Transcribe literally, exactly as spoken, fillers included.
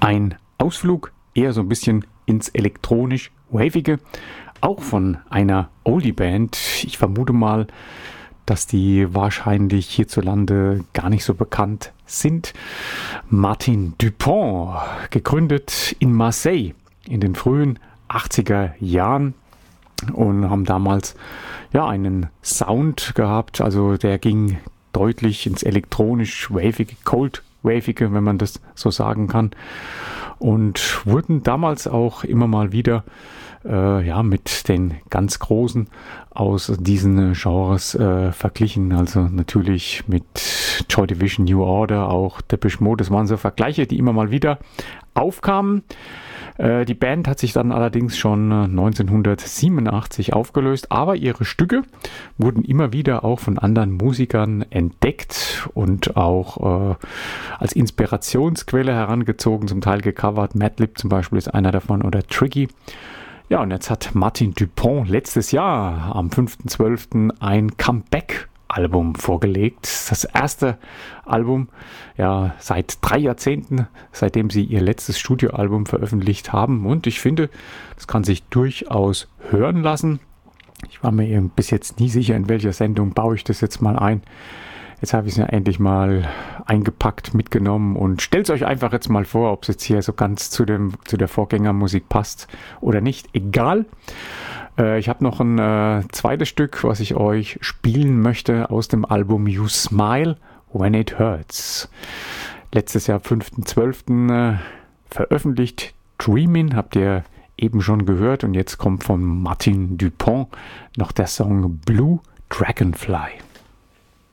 Ein Ausflug eher so ein bisschen ins elektronisch-wavige, auch von einer Oldie-Band. Ich vermute mal, dass die wahrscheinlich hierzulande gar nicht so bekannt sind. Martin Dupont, gegründet in Marseille in den frühen achtziger Jahren und haben damals ja einen Sound gehabt, also der ging deutlich ins elektronisch-wavige, cold-wavige, wenn man das so sagen kann, und wurden damals auch immer mal wieder äh, ja, mit den ganz Großen aus diesen Genres äh, verglichen, also natürlich mit Joy Division, New Order, auch Depeche Mode, das waren so Vergleiche, die immer mal wieder aufkamen. Äh, die Band hat sich dann allerdings schon neunzehnhundertsiebenundachtzig aufgelöst, aber ihre Stücke wurden immer wieder auch von anderen Musikern entdeckt und auch äh, als Inspirationsquelle herangezogen, zum Teil gecovert. Madlib zum Beispiel ist einer davon oder Tricky. Ja, und jetzt hat Martin Dupont letztes Jahr am fünften zwölften ein Comeback-Album vorgelegt. Das erste Album ja seit drei Jahrzehnten, seitdem sie ihr letztes Studioalbum veröffentlicht haben. Und ich finde, das kann sich durchaus hören lassen. Ich war mir bis jetzt nie sicher, in welcher Sendung baue ich das jetzt mal ein. Jetzt habe ich es ja endlich mal eingepackt, mitgenommen und stellt euch einfach jetzt mal vor, ob es jetzt hier so ganz zu, dem, zu der Vorgängermusik passt oder nicht. Egal. Äh, ich habe noch ein äh, zweites Stück, was ich euch spielen möchte aus dem Album You Smile When It Hurts. Letztes Jahr, fünften zwölften Äh, veröffentlicht. Dreamin' habt ihr eben schon gehört und jetzt kommt von Martin Dupont noch der Song Blue Dragonfly.